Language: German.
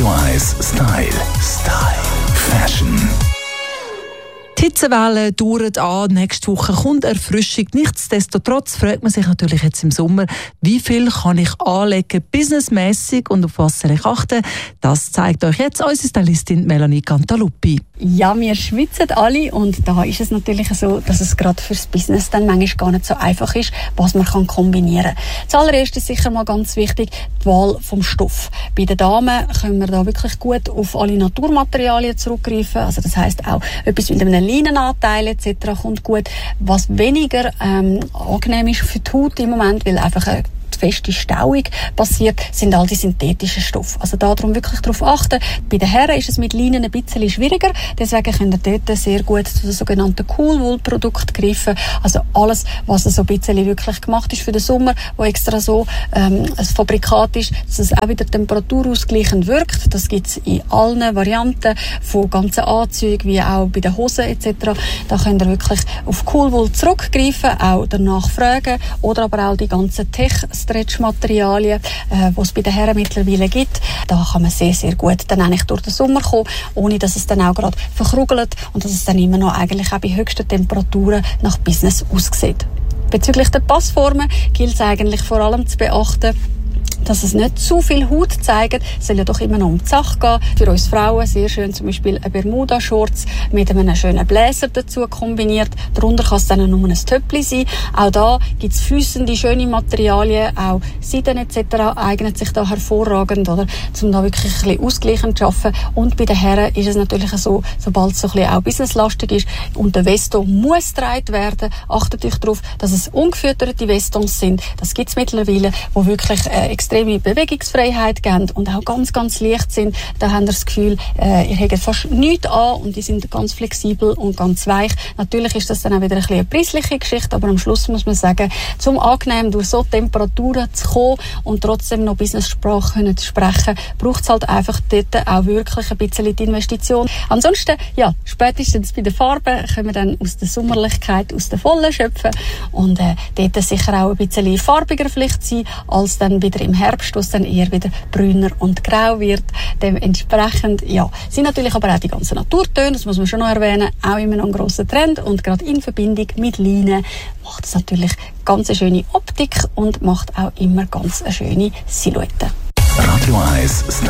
Radio 1 Style. Fashion. Die Hitzewelle dauert an, nächste Woche kommt Erfrischung. Nichtsdestotrotz fragt man sich natürlich jetzt im Sommer, wie viel kann ich anlegen, businessmäßig, und auf was soll ich achten? Das zeigt euch jetzt unsere Stylistin Melanie Cantaluppi. Ja, wir schwitzen alle und da ist es natürlich so, dass es gerade fürs Business dann manchmal gar nicht so einfach ist, was man kann kombinieren kann. Zuallererst ist sicher mal ganz wichtig die Wahl vom Stoff. Bei den Damen können wir da wirklich gut auf alle Naturmaterialien zurückgreifen. Also das heisst auch etwas mit einem Leinenanteil etc. kommt gut. Was weniger angenehm ist für die Haut im Moment, weil einfach feste Stauung passiert, sind all die synthetischen Stoffe. Also darum wirklich darauf achten. Bei den Herren ist es mit Leinen ein bisschen schwieriger. Deswegen könnt ihr dort sehr gut zu den sogenannten Cool-Wool-Produkten greifen. Also alles, was so ein bisschen wirklich gemacht ist für den Sommer, wo extra so ein Fabrikat ist, dass es auch wieder temperaturausgleichend wirkt. Das gibt es in allen Varianten, von ganzen Anzügen wie auch bei den Hosen etc. Da könnt ihr wirklich auf Cool-Wool zurückgreifen, auch danach fragen oder aber auch die ganzen Stretch-Materialien, die es bei den Herren mittlerweile gibt. Da kann man sehr, sehr gut dann eigentlich durch den Sommer kommen, ohne dass es dann auch gerade verkrugelt und dass es dann immer noch eigentlich auch bei höchsten Temperaturen nach Business aussieht. Bezüglich der Passformen gilt es eigentlich vor allem zu beachten, dass es nicht zu viel Haut zeigt. Es soll ja doch immer noch um die Sache gehen. Für uns Frauen sehr schön zum Beispiel eine Bermuda-Shorts mit einem schönen Bläser dazu kombiniert. Darunter kann es dann nur ein Töppli sein. Auch da gibt es fliessende, schöne Materialien, auch Seiden etc. eignet sich da hervorragend, oder, um da wirklich ein bisschen ausgleichend zu arbeiten. Und bei den Herren ist es natürlich so, sobald es so ein bisschen auch businesslastig ist und der Veston muss getragen werden, achtet euch darauf, dass es ungefütterte Westons sind. Das gibt es mittlerweile, wo wirklich extreme Bewegungsfreiheit geben und auch ganz, ganz leicht sind. Da habt ihr das Gefühl, ihr habt fast nichts an und die sind ganz flexibel und ganz weich. Natürlich ist das dann auch wieder ein bisschen eine preisliche Geschichte, aber am Schluss muss man sagen, zum angenehm durch so Temperaturen zu kommen und trotzdem noch Business-Sprache zu sprechen, braucht es halt einfach dort auch wirklich ein bisschen die Investition. Ansonsten, ja, spätestens bei den Farben können wir dann aus der Sommerlichkeit, aus der Vollen schöpfen und dort sicher auch ein bisschen farbiger vielleicht sein, als dann wieder im Herbst, wo es dann eher wieder brüner und grau wird. Dementsprechend, ja, sind natürlich aber auch die ganzen Naturtöne, das muss man schon noch erwähnen, auch immer noch ein grosser Trend und gerade in Verbindung mit Leinen macht es natürlich ganz eine schöne Optik und macht auch immer ganz eine schöne Silhouette. Radio 1